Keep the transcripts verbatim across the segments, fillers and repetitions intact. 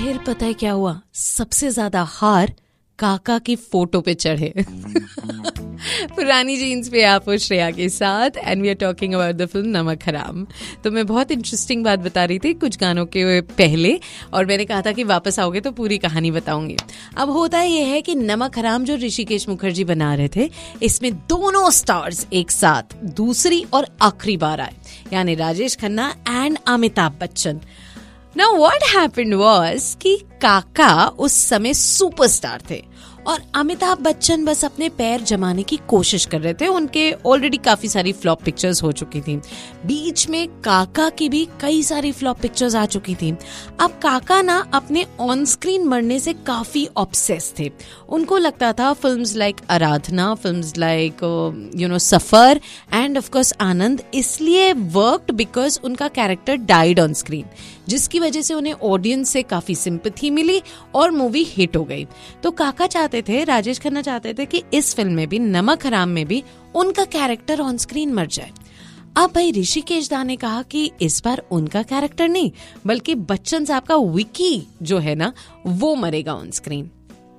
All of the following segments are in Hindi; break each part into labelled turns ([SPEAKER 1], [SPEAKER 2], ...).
[SPEAKER 1] फिर पता है क्या हुआ, सबसे ज्यादा हार काका की फोटो पे चढ़े। पुरानी जीन्स पे आप हो श्रेया के साथ and we are talking about the film नमक हराम। तो मैं बहुत इंटरेस्टिंग बात बता रही थी कुछ गानों के पहले, और मैंने कहा था कि वापस आओगे तो पूरी कहानी बताऊंगी। अब होता ये है कि नमक हराम जो ऋषिकेश मुखर्जी बना रहे थे, इसमें दोनों स्टार्स एक साथ दूसरी और आखिरी बार आए, यानी Rajesh Khanna and Amitabh Bachchan. Now what happened was कि काका उस समय सुपरस्टार थे और अमिताभ बच्चन बस अपने पैर जमाने की कोशिश कर रहे थे। उनके ऑलरेडी काफी सारी फ्लॉप पिक्चर्स हो चुकी थी, बीच में काका की भी कई सारी फ्लॉप पिक्चर्स आ चुकी थी। अब काका ना अपने ऑन स्क्रीन मरने से काफी ऑब्सेस थे। उनको लगता था films like Aradhana, films like you know suffer end of course आनंद इसलिए वर्कड बिकॉज उनका कैरेक्टर डाइड ऑन स्क्रीन, जिसकी वजह से उन्हें ऑडियंस से काफी सिंपैथी मिली और मूवी हिट हो गई। तो काका चाहते थे, राजेश खन्ना चाहते थे कि इस फिल्म में भी, नमक हराम में भी उनका कैरेक्टर ऑन स्क्रीन मर जाए। अब भाई ऋषिकेश दा ने कहा कि इस बार उनका कैरेक्टर नहीं बल्कि बच्चन साहब का विकी जो है ना वो मरेगा ऑन स्क्रीन।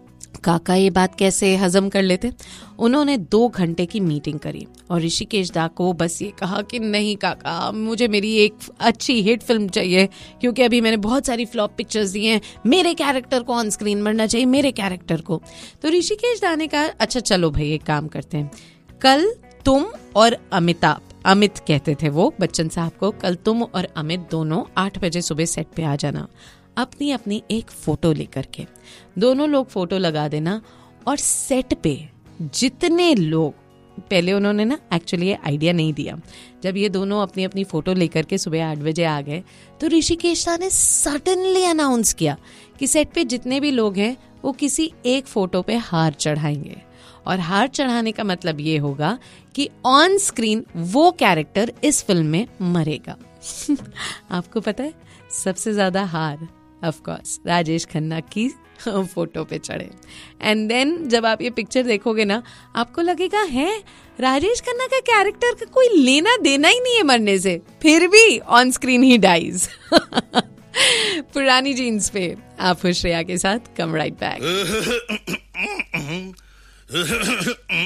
[SPEAKER 1] काका ये बात कैसे हजम कर लेते? उन्होंने दो घंटे की मीटिंग करी और ऋषिकेश दा को बस ये कहा कि नहीं काका, मुझे मेरी एक अच्छी हिट फिल्म चाहिए क्योंकि अभी मैंने बहुत सारी फ्लॉप पिक्चर्स दी हैं, मेरे कैरेक्टर को ऑन स्क्रीन मरना चाहिए, मेरे कैरेक्टर को। तो ऋषिकेश दा ने कहा अच्छा चलो भाई एक काम करते हैं, कल तुम और अमिताभ, अमित कहते थे वो बच्चन साहब को, कल तुम और अमित दोनों आठ बजे सुबह सेट पे आ जाना अपनी अपनी एक फोटो लेकर के। दोनों लोग फोटो लगा देना और सेट पे जितने लोग, पहले उन्होंने ना एक्चुअली ये आइडिया नहीं दिया, जब ये दोनों अपनी अपनी फोटो लेकर के सुबह आठ बजे आ गए तो ऋषिकेश दा ने सडनली अनाउंस किया कि सेट पे जितने भी लोग हैं वो किसी एक फोटो पे हार चढ़ाएंगे, और हार चढ़ाने का मतलब ये होगा कि ऑन स्क्रीन वो कैरेक्टर इस फिल्म में मरेगा। आपको पता है सबसे ज्यादा हार ऑफ कोर्स राजेश खन्ना की फोटो पे चढ़े। एंड देन जब आप ये पिक्चर देखोगे ना आपको लगेगा है राजेश खन्ना का कैरेक्टर का कोई लेना देना ही नहीं है मरने से, फिर भी ऑन स्क्रीन ही डाइज। पुरानी जीन्स पे आप हो श्रेया के साथ, कम राइट बैक।